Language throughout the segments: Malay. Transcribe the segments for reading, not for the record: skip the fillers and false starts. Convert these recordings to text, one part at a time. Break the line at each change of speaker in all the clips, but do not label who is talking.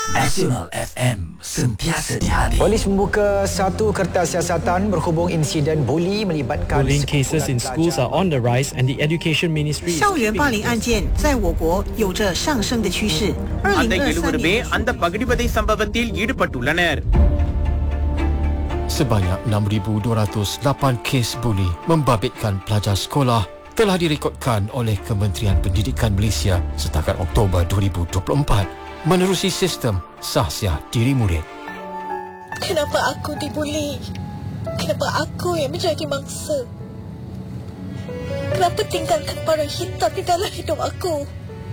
Nasional FM, sentiasa di hati.
Polis membuka satu kertas siasatan berhubung insiden buli melibatkan
Bullying cases in schools are on the rise, and the Education Ministry is
校园霸凌案件在我国有着上升的趋势。
அந்த 70 பேர் அந்த பகிடிவதை சம்பவத்தில் ஈடுபட்டுள்ளனர்.
Sebanyak 6,208 kes buli membabitkan pelajar sekolah telah direkodkan oleh Kementerian Pendidikan Malaysia setakat Oktober 2024 menerusi sistem sahsiah diri murid.
Kenapa aku dibuli? Kenapa aku yang menjadi mangsa? Kenapa tinggalkan para hitam di dalam hidup aku?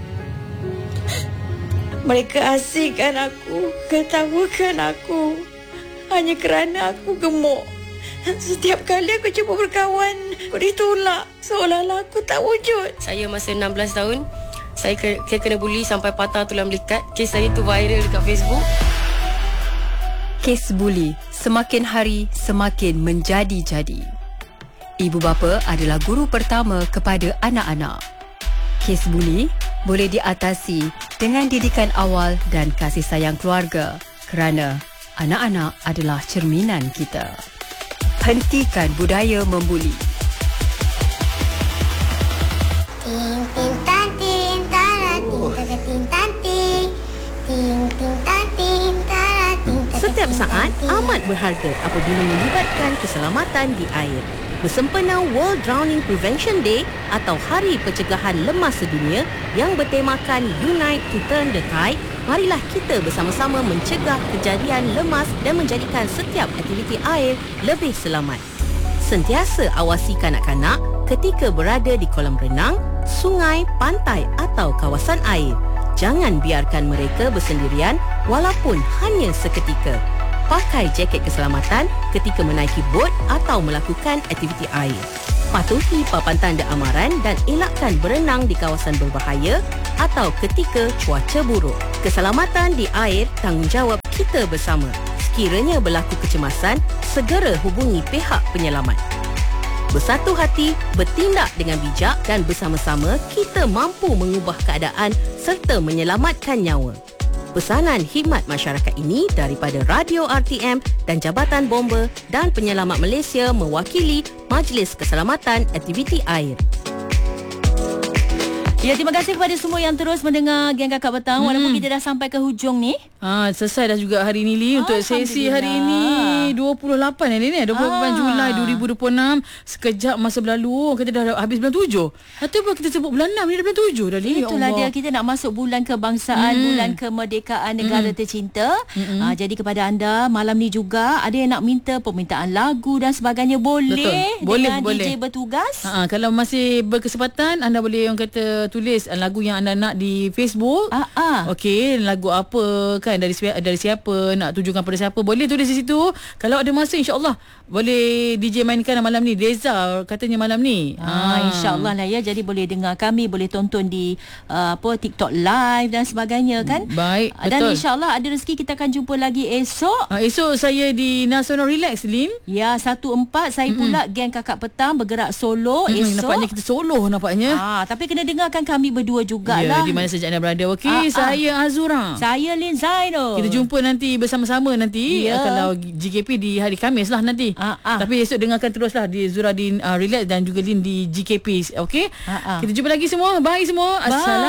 Mereka asingkan aku, ketawakan aku hanya kerana aku gemuk. Setiap kali aku cuba berkawan, aku ditolak seolah-olah aku tak wujud.
Saya masa 16 tahun, saya kena buli sampai patah tulang belikat. Kes saya tu viral dekat Facebook.
Kes buli semakin hari semakin menjadi-jadi. Ibu bapa adalah guru pertama kepada anak-anak. Kes buli boleh diatasi dengan didikan awal dan kasih sayang keluarga, kerana anak-anak adalah cerminan kita. Hentikan budaya membuli.
Ting ting tan ting tara ting tara ting tan ting ting ting tan ting tara ting.
Setiap saat amat berharga apabila melibatkan keselamatan di air. Bersempena World Drowning Prevention Day atau Hari Pencegahan Lemas Sedunia yang bertemakan Unite to Turn the Tide, marilah kita bersama-sama mencegah kejadian lemas dan menjadikan setiap aktiviti air lebih selamat. Sentiasa awasi kanak-kanak ketika berada di kolam renang, sungai, pantai atau kawasan air. Jangan biarkan mereka bersendirian walaupun hanya seketika. Pakai jaket keselamatan ketika menaiki bot atau melakukan aktiviti air. Patuhi papan tanda amaran dan elakkan berenang di kawasan berbahaya atau ketika cuaca buruk. Keselamatan di air tanggungjawab kita bersama. Sekiranya berlaku kecemasan, segera hubungi pihak penyelamat. Bersatu hati, bertindak dengan bijak dan bersama-sama kita mampu mengubah keadaan serta menyelamatkan nyawa. Pesanan khidmat masyarakat ini daripada Radio RTM dan Jabatan Bomba dan Penyelamat Malaysia mewakili Majlis Keselamatan Aktiviti Air.
Ya, terima kasih kepada semua yang terus mendengar Geng Kakak Petang. Walaupun kita dah sampai ke hujung ni.
Selesai dah juga hari ni, Li. Untuk sesi hari ini 28 ni 28 Julai 2026. Sekejap masa berlalu. Kita dah habis bulan 7. Ataupun kita sebut bulan 6 ni dah bulan 7 dah, Li.
Itulah dia, kita nak masuk bulan kebangsaan, bulan kemerdekaan negara tercinta. Jadi kepada anda malam ni juga ada yang nak minta permintaan lagu dan sebagainya, boleh.
Betul. Boleh,
dengan
boleh.
DJ bertugas.
Kalau masih berkesempatan, anda boleh orang kata tulis lagu yang anda nak di Facebook. Okey, lagu apa kan, dari siapa, nak tujukan pada siapa, boleh tulis di situ. Kalau ada masa, insya-Allah boleh DJ mainkan malam ni. Reza katanya malam ni.
InsyaAllah lah ya. Jadi boleh dengar kami, boleh tonton di TikTok live dan sebagainya kan.
Baik, betul.
Dan insyaAllah ada rezeki kita akan jumpa lagi esok.
Esok saya di Nasional Relax, Lin.
Ya, 1-4 saya pula Geng Kakak Petang bergerak solo esok.
Nampaknya kita solo nampaknya.
Tapi kena dengarkan kami berdua jugalah.
Ya, di mana saja anda berada. Okey, saya Azura.
Saya Lin Zainul.
Kita jumpa nanti bersama-sama nanti. Kalau GKP di hari Khamis lah nanti. Tapi esok dengarkan teruslah di Zura di Relax dan juga Lin di GKP. Okey. Kita jumpa lagi semua. Bye semua. Assalamualaikum.